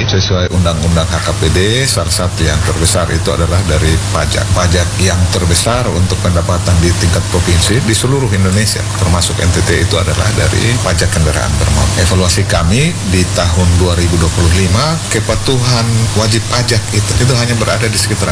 provinsi sesuai undang-undang HKPD. Salah satu yang terbesar itu adalah dari pajak. Pajak yang terbesar untuk pendapatan di tingkat provinsi di seluruh Indonesia, termasuk NTT, itu adalah dari pajak kendaraan bermotor. Evaluasi kami di tahun 2025, kepatuhan wajib pajak itu hanya berada di sekitar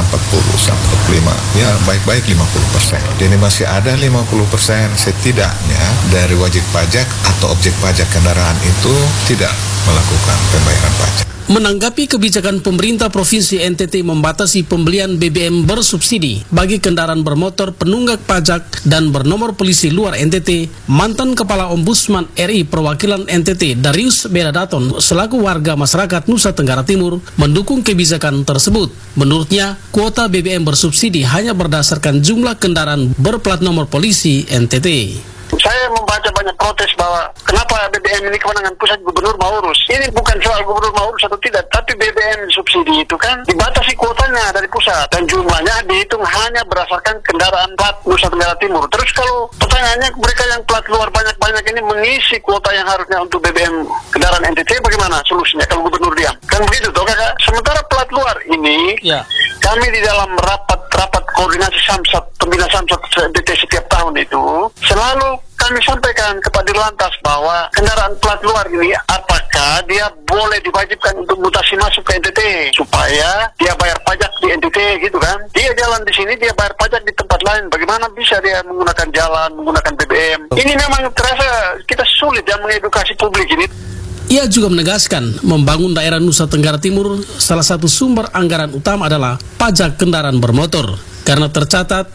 40-45, ya baik-baik 50%. Jadi masih ada 50% setidaknya dari wajib pajak atau objek pajak kendaraan itu tidak melakukan pembayaran pajak. Menanggapi kebijakan pemerintah Provinsi NTT membatasi pembelian BBM bersubsidi bagi kendaraan bermotor penunggak pajak dan bernomor polisi luar NTT, mantan Kepala Ombudsman RI Perwakilan NTT Darius Bedadaton selaku warga masyarakat Nusa Tenggara Timur mendukung kebijakan tersebut. Menurutnya, kuota BBM bersubsidi hanya berdasarkan jumlah kendaraan berplat nomor polisi NTT. Saya membaca banyak protes bahwa kenapa BBM ini kewenangan pusat, gubernur mau urus. Ini bukan soal gubernur mau urus atau tidak, tapi BBM subsidi itu kan dibatasi kuotanya dari pusat dan jumlahnya dihitung hanya berdasarkan kendaraan plat Nusa Tenggara Timur. Terus kalau pertanyaannya mereka yang plat luar banyak-banyak ini mengisi kuota yang harusnya untuk BBM kendaraan NTT, bagaimana solusinya kalau gubernur diam? Kan begitu toh kakak. Sementara plat luar ini kami di dalam rapat koordinasi Samsat, pembina Samsat NTT setiap tahun itu selalu kami sampaikan kepada Dirlantas bahwa kendaraan plat luar ini apakah dia boleh diwajibkan untuk mutasi masuk ke NTT supaya dia bayar pajak di NTT gitu kan. Dia jalan di sini, dia bayar pajak di tempat lain. Bagaimana bisa dia menggunakan jalan, menggunakan BBM? Ini memang terasa kita sulit ya mengedukasi publik ini. Ia juga menegaskan membangun daerah Nusa Tenggara Timur salah satu sumber anggaran utama adalah pajak kendaraan bermotor. Karena tercatat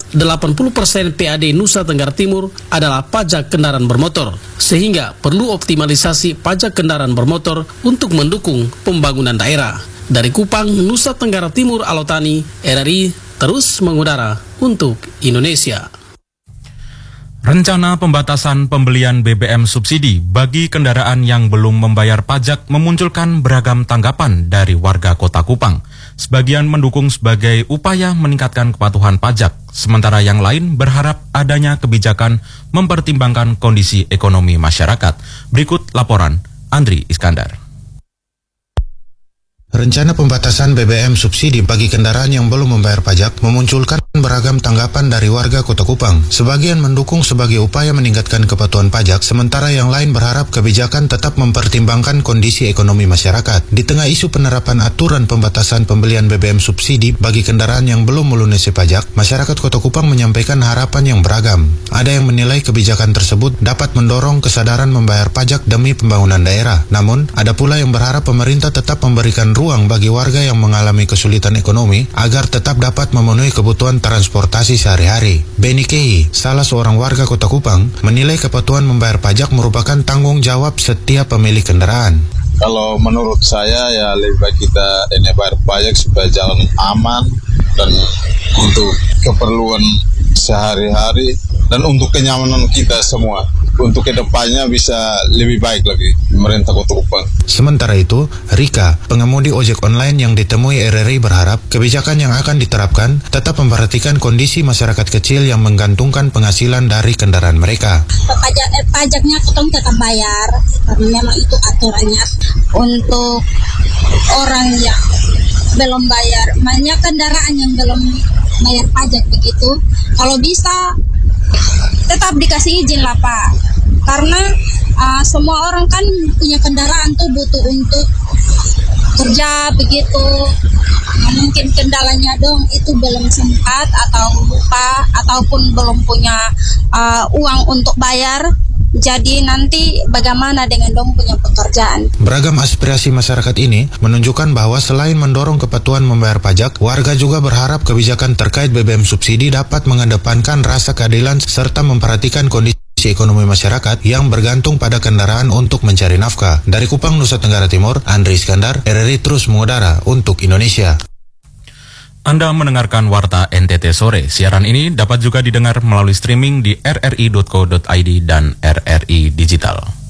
80% PAD Nusa Tenggara Timur adalah pajak kendaraan bermotor. Sehingga perlu optimalisasi pajak kendaraan bermotor untuk mendukung pembangunan daerah. Dari Kupang, Nusa Tenggara Timur, Alotani, RRI terus mengudara untuk Indonesia. Rencana pembatasan pembelian BBM subsidi bagi kendaraan yang belum membayar pajak memunculkan beragam tanggapan dari warga Kota Kupang. Sebagian mendukung sebagai upaya meningkatkan kepatuhan pajak, sementara yang lain berharap adanya kebijakan mempertimbangkan kondisi ekonomi masyarakat. Berikut laporan Andri Iskandar. Rencana pembatasan BBM subsidi bagi kendaraan yang belum membayar pajak memunculkan beragam tanggapan dari warga Kota Kupang. Sebagian mendukung sebagai upaya meningkatkan kepatuhan pajak, sementara yang lain berharap kebijakan tetap mempertimbangkan kondisi ekonomi masyarakat. Di tengah isu penerapan aturan pembatasan pembelian BBM subsidi bagi kendaraan yang belum melunasi pajak, masyarakat Kota Kupang menyampaikan harapan yang beragam. Ada yang menilai kebijakan tersebut dapat mendorong kesadaran membayar pajak demi pembangunan daerah. Namun, ada pula yang berharap pemerintah tetap memberikan ruang bagi warga yang mengalami kesulitan ekonomi agar tetap dapat memenuhi kebutuhan transportasi sehari-hari. Benny Kei, salah seorang warga Kota Kupang, menilai kepatuhan membayar pajak merupakan tanggung jawab setiap pemilik kendaraan. Kalau menurut saya ya lebih baik kita bayar pajak supaya jalan aman dan untuk keperluan sehari-hari dan untuk kenyamanan kita semua. Untuk kedepannya bisa lebih baik lagi pemerintah Kota Kupang. Sementara itu, Rika, pengemudi ojek online yang ditemui RRI berharap kebijakan yang akan diterapkan tetap memperhatikan kondisi masyarakat kecil yang menggantungkan penghasilan dari kendaraan mereka. Pajaknya kita tetap bayar, karena memang itu aturannya. Untuk orang yang belum bayar, banyak kendaraan yang belum bayar pajak begitu, kalau bisa tetap dikasih izin lah Pak, karena semua orang kan punya kendaraan tuh butuh untuk kerja begitu. Mungkin kendalanya dong itu belum sempat atau lupa ataupun belum punya uang untuk bayar. Jadi nanti bagaimana dengan dong punya pekerjaan? Beragam aspirasi masyarakat ini menunjukkan bahwa selain mendorong kepatuhan membayar pajak, warga juga berharap kebijakan terkait BBM subsidi dapat mengedepankan rasa keadilan serta memperhatikan kondisi ekonomi masyarakat yang bergantung pada kendaraan untuk mencari nafkah. Dari Kupang, Nusa Tenggara Timur, Andri Iskandar, RRI terus mengudara untuk Indonesia. Anda mendengarkan Warta NTT Sore. Siaran ini dapat juga didengar melalui streaming di rri.co.id dan RRI Digital.